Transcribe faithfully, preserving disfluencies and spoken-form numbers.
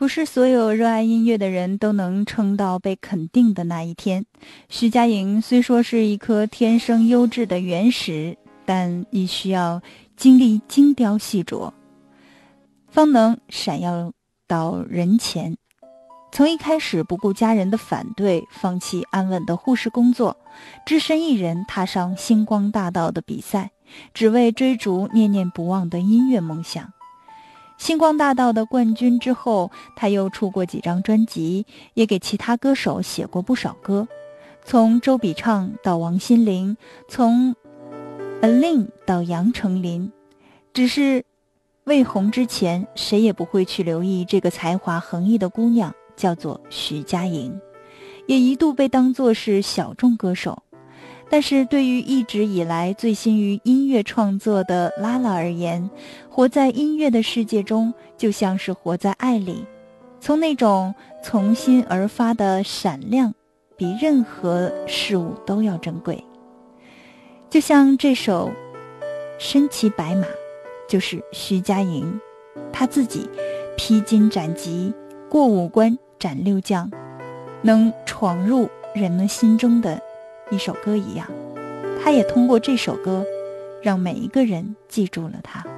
不是所有热爱音乐的人都能撑到被肯定的那一天。徐佳莹虽说是一颗天生优质的原石，但亦需要经历精雕细琢，方能闪耀到人前。从一开始不顾家人的反对，放弃安稳的护士工作，只身一人踏上星光大道的比赛，只为追逐念念不忘的音乐梦想。星光大道的冠军之后，他又出过几张专辑，也给其他歌手写过不少歌，从周笔畅到王心凌，从 Aline 到杨丞琳。只是未红之前，谁也不会去留意这个才华横溢的姑娘叫做徐佳莹，也一度被当作是小众歌手。但是对于一直以来醉心于音乐创作的拉拉而言，活在音乐的世界中就像是活在爱里，从那种从心而发的闪亮，比任何事物都要珍贵。就像这首身骑白马，就是徐佳莹她自己披荆斩棘，过五关斩六将，能闯入人们心中的一首歌一样，他也通过这首歌让每一个人记住了他。